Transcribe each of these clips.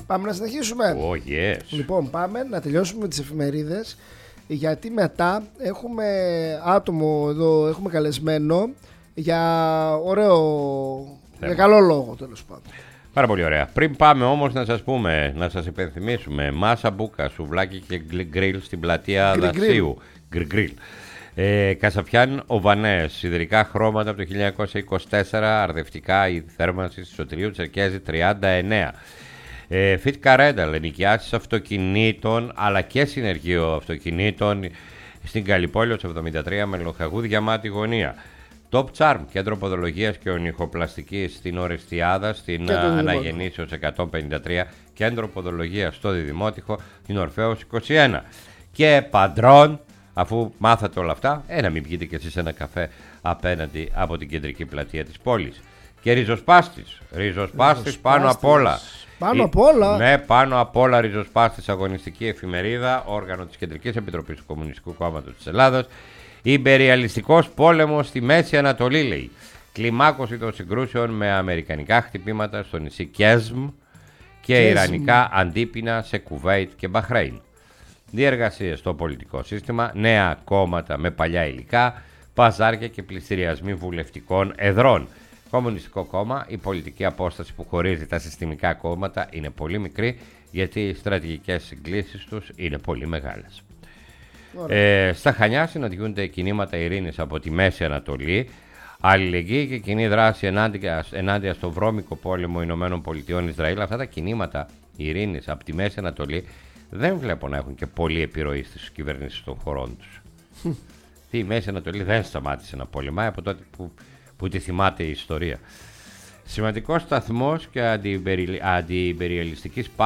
Πάμε να συνεχίσουμε. Oh, yes. Λοιπόν, πάμε να τελειώσουμε τις εφημερίδες, γιατί μετά έχουμε άτομο εδώ, έχουμε καλεσμένο για ωραίο, για καλό λόγο, τέλος πάντων. Πάρα πολύ ωραία. Πριν πάμε όμως να σας πούμε, να σας υπενθυμίσουμε, μάσα μπούκα, σουβλάκι και γκριλ στην πλατεία Δασίου. Γκριλ. Κασαπιάν Οβανές, σιδηρικά χρώματα από το 1924, αρδευτικά η θέρμανση στη Σωτηρίου Τσερκέζη 39. Fit Carendal, ενοικιάσεις αυτοκινήτων αλλά και συνεργείο αυτοκινήτων στην Καλλιπόλιο 73 με Λοχαγού Διαμάτη γωνία. Top Charm, κέντρο ποδολογίας και ονυχοπλαστικής στην Ορεστιάδα, στην Αναγεννήσεως 153, κέντρο ποδολογίας στο Διδημότυχο, την Ορφέως 21. Και Παντρών, αφού μάθατε όλα αυτά, να μην πιείτε κι εσείς ένα καφέ απέναντι από την κεντρική πλατεία της πόλης. Και Ριζοσπάστης, πάνω απ' όλα. Πάνω απ' όλα. Ναι, πάνω απ' όλα Ριζοσπάστης, αγωνιστική εφημερίδα, όργανο της Κεντρικής Επιτροπής του Κομμουνιστικού Κόμματος της Ελλάδας. Ιμπεριαλιστικός πόλεμος στη Μέση Ανατολή, λέει. Κλιμάκωση των συγκρούσεων με αμερικανικά χτυπήματα στο νησί Κέσμ και ιρανικά αντίπεινα σε Κουβέιτ και Μπαχρέιν. Διεργασίες στο πολιτικό σύστημα, νέα κόμματα με παλιά υλικά, παζάρια και πληστηριασμοί βουλευτικών εδρών. Κομμουνιστικό κόμμα, η πολιτική απόσταση που χωρίζει τα συστημικά κόμματα είναι πολύ μικρή, γιατί οι στρατηγικές συγκλήσεις τους είναι πολύ μεγάλες. Στα Χανιά συναντιούνται κινήματα ειρήνης από τη Μέση Ανατολή, αλληλεγγύη και κοινή δράση ενάντια στο βρώμικο πόλεμο Ηνωμένων Πολιτειών Ισραήλ. Αυτά τα κινήματα ειρήνης από τη Μέση Ανατολή δεν βλέπω να έχουν και πολύ επιρροή στις κυβερνήσεις των χωρών τους. Η Μέση Ανατολή δεν σταμάτησε να πολεμάει από τότε που τη θυμάται η ιστορία. Σημαντικός σταθμός και αντιυμπεριαλιστικής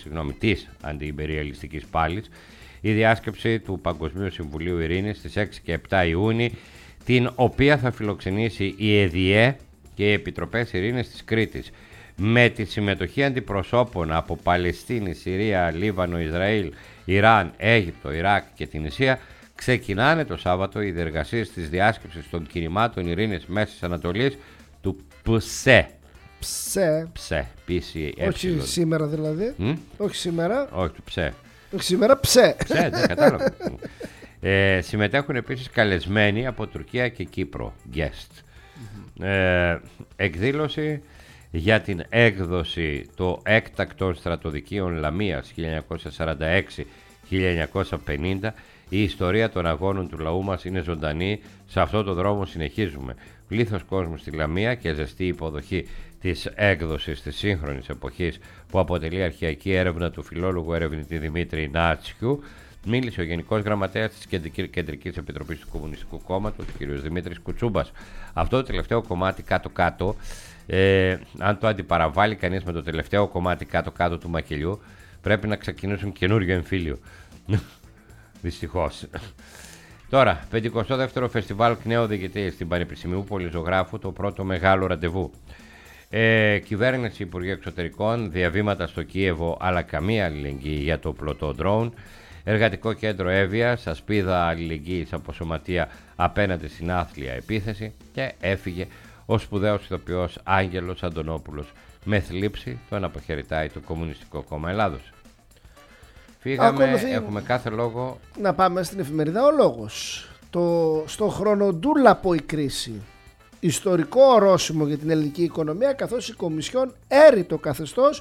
πάλης, η διάσκεψη του Παγκοσμίου Συμβουλίου Ειρήνης στις 6 και 7 Ιούνιου, την οποία θα φιλοξενήσει η ΕΔΙΕ και οι Επιτροπές Ειρήνης της Κρήτης, με τη συμμετοχή αντιπροσώπων από Παλαιστίνη, Συρία, Λίβανο, Ισραήλ, Ιράν, Αίγυπτο, Ιράκ και Τινησία. Ξεκινάνε το Σάββατο οι διεργασίες της διάσκεψης των κινημάτων ειρήνης Μέσης Ανατολής του ΠΣΕ. ΠΣΕ. Όχι σήμερα δηλαδή. Όχι σήμερα. Όχι του ΠΣΕ. Όχι σήμερα, ΠΣΕ. ΠΣΕ, δεν κατάλαβα. Συμμετέχουν επίσης καλεσμένοι από Τουρκία και Κύπρο. Guest. Εκδήλωση για την έκδοση των έκτακτων στρατοδικείων Λαμίας 1946-1950. Η ιστορία των αγώνων του λαού μας είναι ζωντανή. Σε αυτό το δρόμο συνεχίζουμε. Πλήθος κόσμου στη Λαμία και ζεστή υποδοχή της έκδοσης της σύγχρονης εποχής, που αποτελεί αρχαιακή έρευνα του φιλόλογου ερευνητή Δημήτρη Νάτσιου. Μίλησε ο Γενικός Γραμματέας της Κεντρικής Επιτροπής του Κομμουνιστικού Κόμματος, ο κ. Δημήτρης Κουτσούμπας. Αυτό το τελευταίο κομμάτι κάτω-κάτω, αν το αντιπαραβάλει κανείς με το τελευταίο κομμάτι κάτω-κάτω του μακελιού, πρέπει να ξεκινήσουν καινούριο εμφύλιο. Δυστυχώς. Τώρα, 52ο Φεστιβάλ Κνέο Διοικητή στην Πανεπιστημίου Πολυζωγράφου, το πρώτο μεγάλο ραντεβού. Κυβέρνηση, Υπουργείο Εξωτερικών, διαβήματα στο Κίεβο, αλλά καμία αλληλεγγύη για το πλωτό ντρόουν. Εργατικό κέντρο Εύβοιας, ασπίδα αλληλεγγύης από σωματεία απέναντι στην άθλια επίθεση. Και έφυγε ο σπουδαίος ηθοποιός Άγγελος Αντωνόπουλος. Με θλίψη τον αποχαιρετάει το Κομμουνιστικό Κόμμα Ελλάδος. Φύγαμε, έχουμε κάθε λόγο. Να πάμε στην εφημερίδα Ο Λόγος. Στο χρονοτούλαπο η κρίση. Ιστορικό ορόσημο για την ελληνική οικονομία, καθώς η Κομισιόν έρει το καθεστώς